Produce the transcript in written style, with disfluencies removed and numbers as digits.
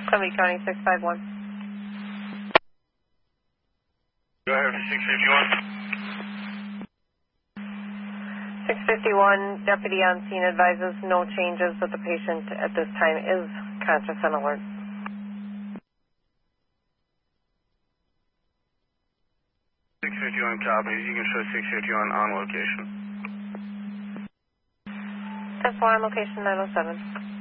Columbia County 651. Go ahead, 651. 651, deputy on scene advises no changes, that the patient at this time is conscious and alert. 651 copies. You can show 651 on location. 10-4 on location 907.